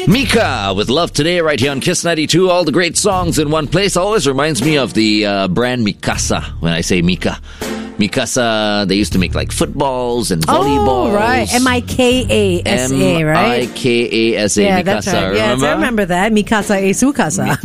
Mika with Love Today right here on Kiss 92. All the great songs in one place. Always reminds me of the brand Mikasa when I say Mika. Mikasa, they used to make like footballs and volleyballs. Oh, right. M-I-K-A-S-A, right? M-I-K-A-S-A, yeah, Mikasa, that's right. remember? Yes, I remember that. Mikasa e Sukasa.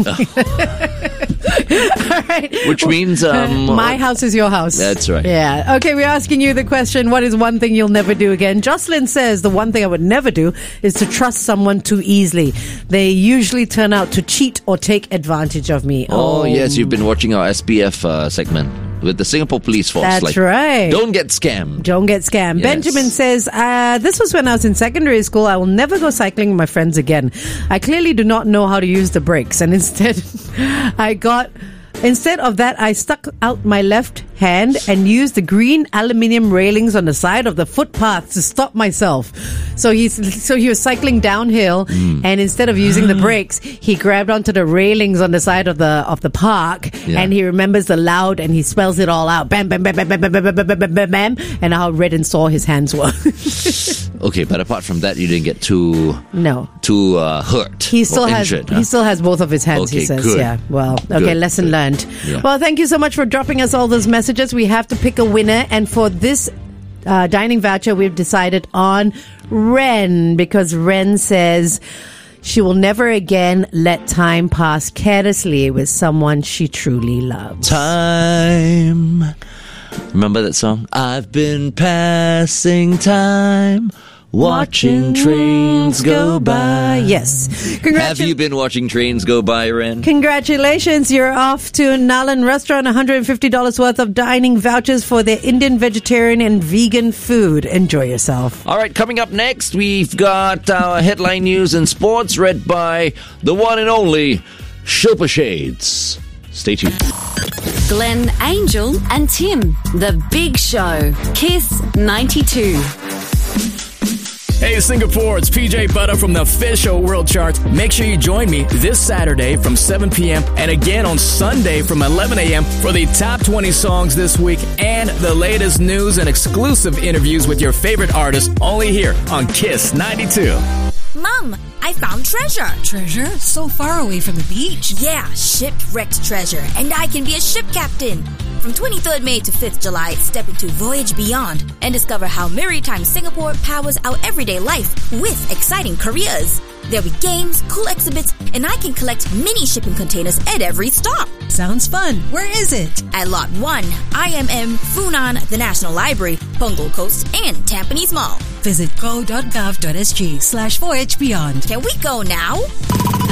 All right. Which means... my house is your house. That's right. Yeah. Okay, we're asking you the question, what is one thing you'll never do again? Jocelyn says, the one thing I would never do is to trust someone too easily. They usually turn out to cheat or take advantage of me. Oh, yes, you've been watching our SPF segment with the Singapore Police Force. That's right. Don't get scammed. Don't get scammed. Yes. Benjamin says, this was when I was in secondary school. I will never go cycling with my friends again. I clearly do not know how to use the brakes. And instead of that, I stuck out my left hand and used the green aluminium railings on the side of the footpath to stop myself. So he was cycling downhill, and instead of using the brakes, he grabbed onto the railings on the side of the park, and he remembers the loud, and he spells it all out. Bam, bam, bam, bam, bam, bam, bam, bam, bam, bam, bam, and how red and sore his hands were. Okay, but apart from that, you didn't get too hurt. He still has injured, he still has both of his hands. Okay, he says, good. yeah. Well, okay, Good, lesson good. learned. Yeah. Well, thank you so much for dropping us all those messages. We have to pick a winner, and for this dining voucher, we've decided on Ren, because Ren says she will never again let time pass carelessly with someone she truly loves. Time. Remember that song? I've been passing time, watching trains go by. Yes. Have you been watching trains go by, Ren? Congratulations, you're off to Nalan Restaurant, $150 worth of dining vouchers for their Indian, vegetarian and vegan food. Enjoy yourself. All right, coming up next, we've got our headline news and sports read by the one and only Shilpa Shades. Stay tuned. Glenn, Angel and Tim, The Big Show. Kiss 92. Hey Singapore, it's PJ Butter from the official World Charts. Make sure you join me this Saturday from 7 p.m. and again on Sunday from 11 a.m. for the top 20 songs this week and the latest news and exclusive interviews with your favorite artists only here on Kiss 92. Mom, I found treasure. Treasure? So far away from the beach. Yeah, shipwrecked treasure, and I can be a ship captain. From 23rd May to 5th July, step into Voyage Beyond and discover how Maritime Singapore powers our everyday life with exciting careers. There'll be games, cool exhibits, and I can collect mini shipping containers at every stop. Sounds fun. Where is it? At Lot 1, IMM, Funan, the National Library, Punggol Coast, and Tampines Mall. Visit go.gov.sg/voyagebeyond. Can we go now?